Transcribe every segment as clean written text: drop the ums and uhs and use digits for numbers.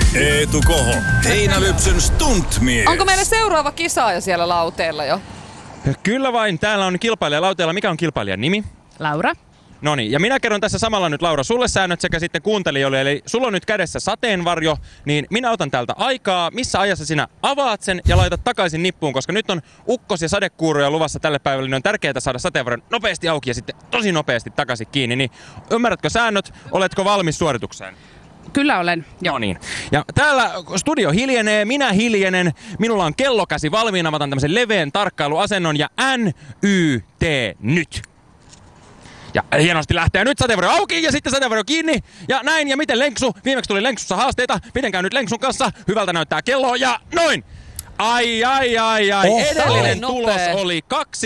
Eetu Koho, Heinälypsyn stuntmies. Onko meillä seuraava kisaaja siellä lauteella jo? Kyllä vain, täällä on kilpailija lauteella. Mikä on kilpailijan nimi? Laura. Noniin, ja minä kerron tässä samalla nyt Laura sulle säännöt sekä sitten kuuntelijoille. Eli sulla on nyt kädessä sateenvarjo, niin minä otan täältä aikaa. Missä ajassa sinä avaat sen ja laitat takaisin nippuun, koska nyt on ukkos- ja sadekuuroja luvassa tälle päivälle, niin on tärkeää saada sateenvarjon nopeasti auki ja sitten tosi nopeasti takaisin kiinni. Niin ymmärrätkö säännöt? Oletko valmis suoritukseen? Kyllä olen, joo. No niin. Ja täällä studio hiljenee, minä hiljenen, minulla on kellokäsi valmiina, mä otan tämmösen leveän tarkkailuasennon ja NYT nyt. Ja hienosti lähtee nyt sateenvarjo auki ja sitten sateenvarjo kiinni. Ja näin, ja miten lenksu? Viimeksi tuli lenksussa haasteita. Miten käy nyt lenksun kanssa? Hyvältä näyttää kello ja noin. Ai. Edellinen tulos oli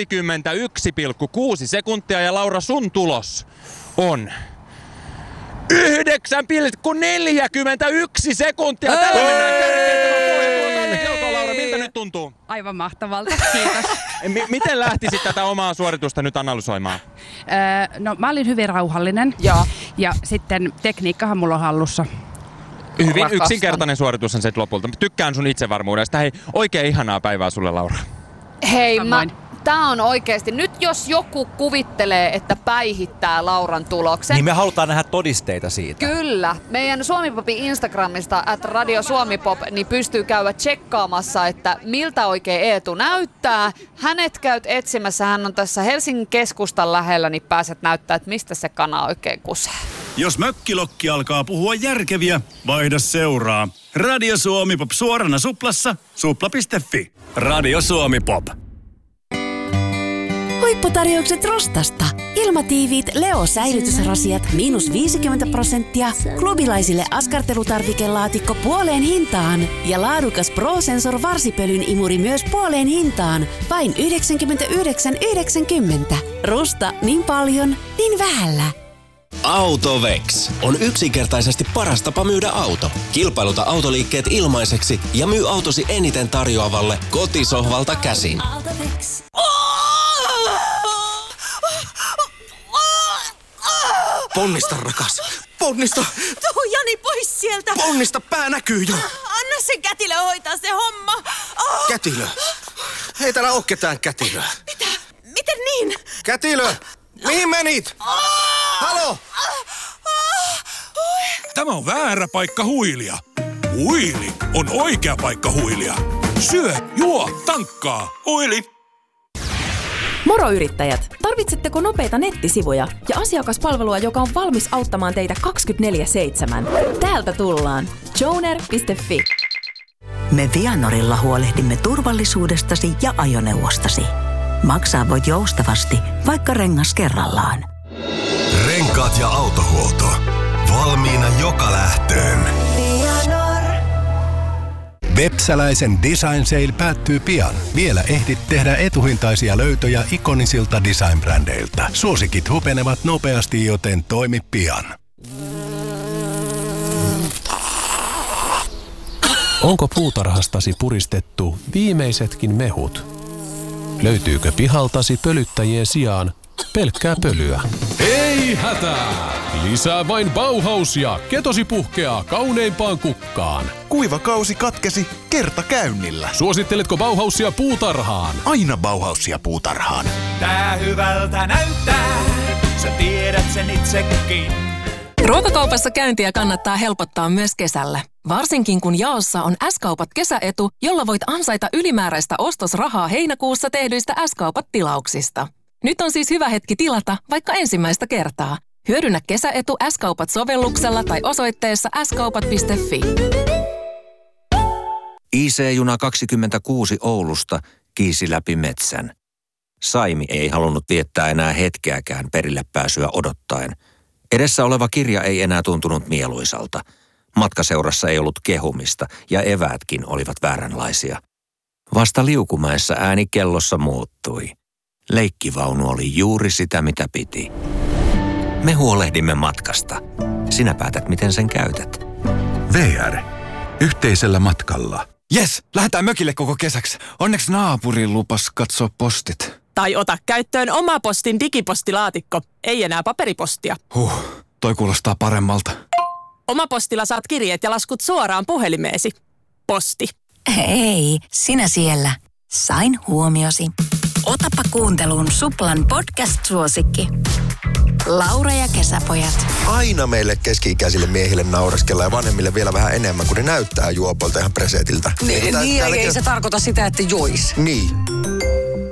21,6 sekuntia ja Laura sun tulos on 9,41 sekuntia. Tällä mennään kärkeen. Laura, miltä nyt tuntuu? Aivan mahtavalta, kiitos. Miten lähtisit tätä omaa suoritusta nyt analysoimaan? No mä olin hyvin rauhallinen. Joo. Ja sitten tekniikkahan mulla on hallussa. Hyvin yksinkertainen suoritus on se lopulta. Tykkään sun itsevarmuudesta. Hei, oikein ihanaa päivää sulle, Laura. Hei, tää on oikeesti. Nyt jos joku kuvittelee, että päihittää Lauran tuloksen. Niin me halutaan nähdä todisteita siitä. Kyllä. Meidän Suomipopin Instagramista @radiosuomipop niin pystyy käydä tsekkaamassa, että miltä oikein Eetu näyttää. Hänet käyt etsimässä. Hän on tässä Helsingin keskustan lähellä, niin pääset näyttää, että mistä se kana oikein kusee. Jos mökkilokki alkaa puhua järkeviä, vaihda seuraa. Radio Suomipop suorana suplassa, supla.fi. Radio Suomipop. Huipputarjoukset Rostasta. Ilmatiiviit Leo-säilytysrasiat -50%, klubilaisille askartelutarvikelaatikko puoleen hintaan ja laadukas Pro-Sensor varsipölyn imuri myös puoleen hintaan. Vain 99,90. Rusta niin paljon, niin vähällä. Autovex on yksinkertaisesti paras tapa myydä auto. Kilpailuta autoliikkeet ilmaiseksi ja myy autosi eniten tarjoavalle kotisohvalta käsin. Autovex. Ponnista, rakas. Ponnista. Tuu Jani pois sieltä. Ponnista, pää näkyy jo. Anna sen kätilö hoitaa se homma. Kätilö. Ei täällä oo ketään kätilöä. Mitä? Miten niin? Kätilö! Mihin menit? Halo! Tämä on väärä paikka huilia. Huili on oikea paikka huilia. Syö, juo, tankkaa. Huili. Moro yrittäjät! Tarvitsetteko nopeita nettisivuja ja asiakaspalvelua, joka on valmis auttamaan teitä 24/7? Täältä tullaan. Joner.fi. Me Vianorilla huolehdimme turvallisuudestasi ja ajoneuvostasi. Maksaa voit joustavasti, vaikka rengas kerrallaan. Renkaat ja autohuolto. Valmiina joka lähtöön. Vepsäläisen Design Sale päättyy pian. Vielä ehdit tehdä etuhintaisia löytöjä ikonisilta design-brändeiltä. Suosikit hupenevat nopeasti, joten toimi pian. Onko puutarhastasi puristettu viimeisetkin mehut? Löytyykö pihaltasi pölyttäjien sijaan pelkkää pölyä? Ei hätää! Lisää vain Bauhausia. Ketosi puhkeaa kauneimpaan kukkaan. Kuiva kausi katkesi kertakäynnillä. Suositteletko Bauhausia puutarhaan? Aina Bauhausia puutarhaan. Tää hyvältä näyttää, sä tiedät sen itsekin. Ruokakaupassa käyntiä kannattaa helpottaa myös kesällä. Varsinkin kun jaossa on S-kaupat kesäetu, jolla voit ansaita ylimääräistä ostosrahaa heinäkuussa tehdyistä S-kaupat-tilauksista. Nyt on siis hyvä hetki tilata vaikka ensimmäistä kertaa. Hyödynnä kesäetu S-kaupat-sovelluksella tai osoitteessa skaupat.fi. IC-juna 26 Oulusta kiisi läpi metsän. Saimi ei halunnut viettää enää hetkeäkään perille pääsyä odottaen. Edessä oleva kirja ei enää tuntunut mieluisalta. Matkaseurassa ei ollut kehumista ja eväätkin olivat vääränlaisia. Vasta Liukumäessä ääni kellossa muuttui. Leikkivaunu oli juuri sitä, mitä piti. Me huolehdimme matkasta. Sinä päätät, miten sen käytät. VR. Yhteisellä matkalla. Jes, lähdetään mökille koko kesäksi. Onneksi naapuri lupas katsoa postit. Tai ota käyttöön oma postin digipostilaatikko. Ei enää paperipostia. Toi kuulostaa paremmalta. Omapostilla saat kirjeet ja laskut suoraan puhelimeesi. Posti. Hei, sinä siellä. Sain huomiosi. Otapa kuunteluun Suplan podcast-suosikki. Laura ja kesäpojat. Aina meille keski-ikäisille miehille naureskellaan ja vanhemmille vielä vähän enemmän, kun ne näyttää juopolta ihan presetiltä. Niin, ei se tarkoita sitä, että jois. Niin.